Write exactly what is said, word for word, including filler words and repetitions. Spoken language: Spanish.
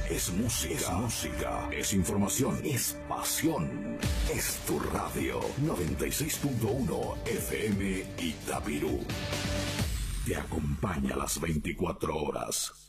Es música, es música, es información, es pasión. Es tu radio noventa y seis punto uno F M Itapirú. Te acompaña a las veinticuatro horas.